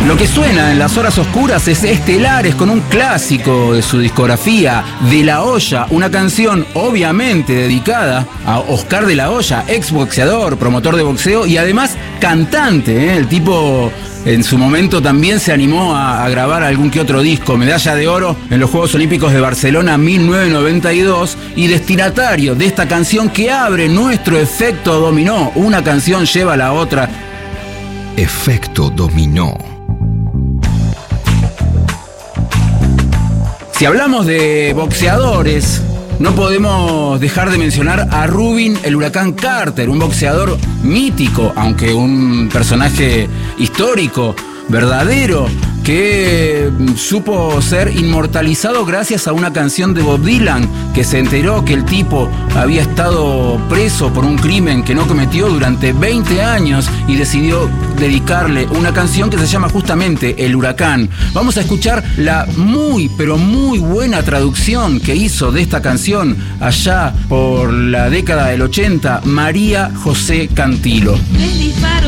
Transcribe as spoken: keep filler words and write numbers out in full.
Lo que suena en las horas oscuras es Estelares con un clásico de su discografía, De la Hoya, una canción obviamente dedicada a Oscar de la Hoya, ex boxeador, promotor de boxeo y además cantante, ¿eh? El tipo en su momento también se animó a, a grabar algún que otro disco, medalla de oro en los Juegos Olímpicos de Barcelona mil novecientos noventa y dos y destinatario de esta canción que abre nuestro Efecto Dominó. Una canción lleva a la otra. Efecto Dominó. Si hablamos de boxeadores, no podemos dejar de mencionar a Rubin el Huracán Carter, un boxeador mítico, aunque un personaje histórico, verdadero, que supo ser inmortalizado gracias a una canción de Bob Dylan, que se enteró que el tipo había estado preso por un crimen que no cometió durante veinte años y decidió dedicarle una canción que se llama justamente El Huracán. Vamos a escuchar la muy, pero muy buena traducción que hizo de esta canción allá por la década del ochenta, María José Cantilo.